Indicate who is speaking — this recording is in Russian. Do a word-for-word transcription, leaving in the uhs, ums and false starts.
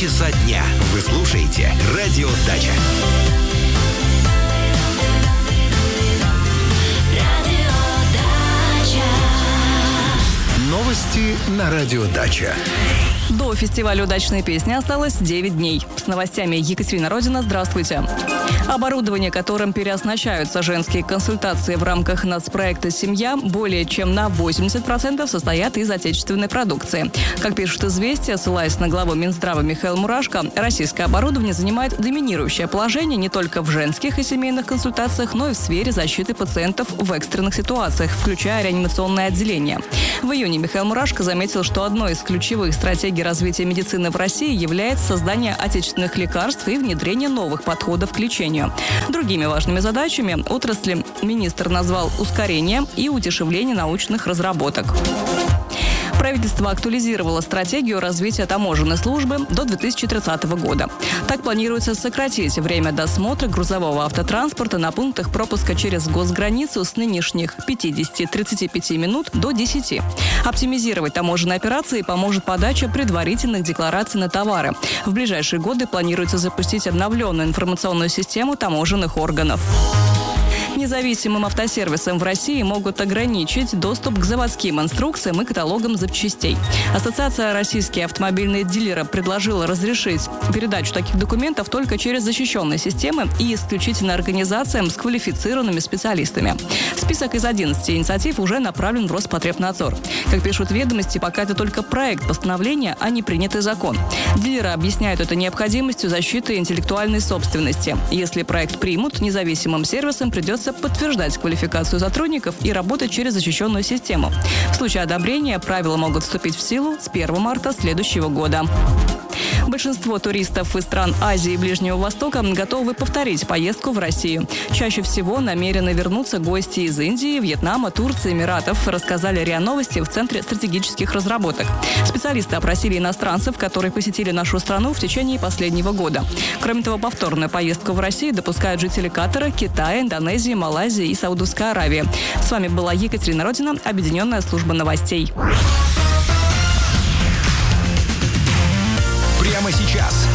Speaker 1: часа дня. Вы слушаете «Радио Дача». Новости на «Радио Дача».
Speaker 2: До фестиваля «Удачные песни» осталось девять дней. С новостями Екатерина Родина. Здравствуйте. Оборудование, которым переоснащаются женские консультации в рамках нацпроекта «Семья», более чем на восемьдесят процентов состоят из отечественной продукции. Как пишут «Известия», ссылаясь на главу Минздрава Михаила Мурашко, российское оборудование занимает доминирующее положение не только в женских и семейных консультациях, но и в сфере защиты пациентов в экстренных ситуациях, включая реанимационное отделение. В июне Михаил Мурашко заметил, что одной из ключевых стратегий развития медицины в России является создание отечественных лекарств и внедрение новых подходов к лечению. Другими важными задачами отрасли министр назвал ускорение и удешевление научных разработок. Правительство актуализировало стратегию развития таможенной службы до две тысячи тридцатого года. Так планируется сократить время досмотра грузового автотранспорта на пунктах пропуска через госграницу с нынешних пятидесяти тридцати пяти минут до десяти. Оптимизировать таможенные операции поможет подача предварительных деклараций на товары. В ближайшие годы планируется запустить обновленную информационную систему таможенных органов. Независимым автосервисам в России могут ограничить доступ к заводским инструкциям и каталогам запчастей. Ассоциация «Российские автомобильные дилеры» предложила разрешить передачу таких документов только через защищенные системы и исключительно организациям с квалифицированными специалистами. Список из одиннадцати инициатив уже направлен в Роспотребнадзор. Как пишут «Ведомости», пока это только проект постановления, а не принятый закон. Дилеры объясняют это необходимостью защиты интеллектуальной собственности. Если проект примут, независимым сервисам придется подтверждать квалификацию сотрудников и работать через защищенную систему. В случае одобрения правила могут вступить в силу с первого марта следующего года. Большинство туристов из стран Азии и Ближнего Востока готовы повторить поездку в Россию. Чаще всего намерены вернуться гости из Индии, Вьетнама, Турции, Эмиратов, рассказали РИА Новости в Центре стратегических разработок. Специалисты опросили иностранцев, которые посетили нашу страну в течение последнего года. Кроме того, повторную поездку в Россию допускают жители Катара, Китая, Индонезии, Малайзии и Саудовской Аравии. С вами была Екатерина Родина, Объединенная служба новостей.
Speaker 1: Прямо сейчас